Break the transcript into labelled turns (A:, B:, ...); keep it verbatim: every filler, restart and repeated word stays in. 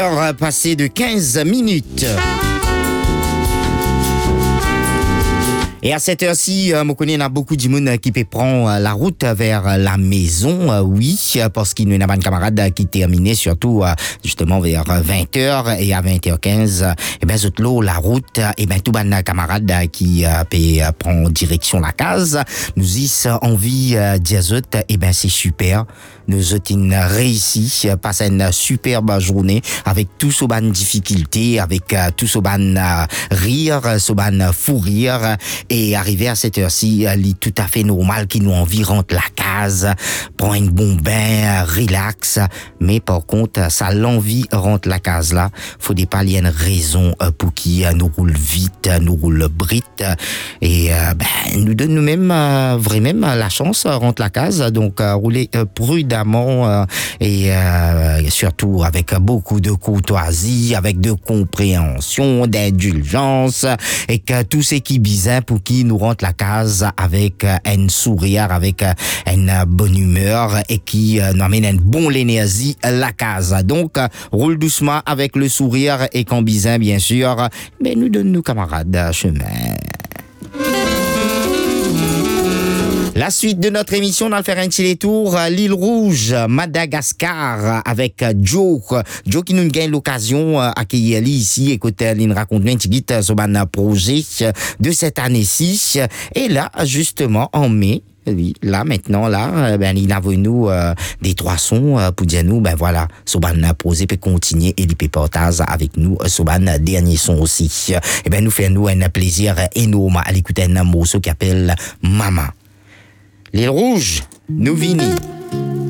A: Passé de quinze minutes. Et à cette heure-ci, euh, on a beaucoup de monde qui peut prendre euh, la route vers la maison, euh, oui, parce qu'il y a un camarade qui terminait surtout euh, justement vers vingt heures et à vingt heures quinze, et ben zut l'eau la route, et ben tout ban camarade qui euh, peut euh, prendre direction la case, nous y envie euh, dire zut, et ben c'est super, nous avons réussi, passer une superbe journée avec tout ce ban difficulté, avec euh, tout ce ban euh, rire, ce ban fou rire. Et arrivé à cette heure-ci, il est tout à fait normal qu'il nous envie rentre la case, prend un bon bain, relax. Mais par contre, ça l'envie rentre la case là. Faut des pas, il y a une raison pour qui nous roule vite, nous roule brite. Et ben, nous donne nous-mêmes euh, vraiment la chance rentre la case. Donc euh, rouler euh, prudemment euh, et euh, surtout avec beaucoup de courtoisie, avec de compréhension, d'indulgence et que tout ce qui bizarre pour qui nous rentre la case avec euh, un sourire, avec euh, une euh, bonne humeur et qui euh, nous amène une bonne énergie la case. Donc, euh, roule doucement avec le sourire et quand bizin, bien sûr, mais nous donne nos camarades chemin. La suite de notre émission, on va faire un petit détour à l'île Rouge, Madagascar, avec Joe. Joe qui nous gagne l'occasion d'accueillir ici. Écoute, il nous raconte un petit peu sur un projet de cette année-ci. Et là, justement, en mai, oui, là, maintenant, là, ben, il a venu euh, des trois sons euh, pour dire nous, ben voilà, Soban a posé, peut continuer et il peut partager avec nous, Soban, dernier son aussi. Et ben, nous fait nous un plaisir énorme à l'écouter un morceau qui appelle Maman. L'île Rouge, nous vini.